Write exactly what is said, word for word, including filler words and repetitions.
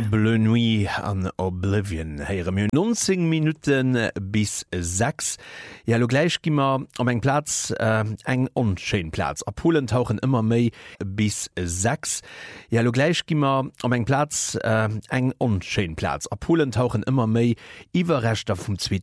Bleu Nuit an Oblivion heiere mir neunzehn Minuten bis sechs. Ja lo gleich gimmer am eng Platz äh, eng onschein Platz. A Polen tauchen immer méi bis sechs. Ja lo gleich gimmer am eng Platz äh, eng onschein Platz. A Polen tauchen immer méi Iwerrechter vum Zweiten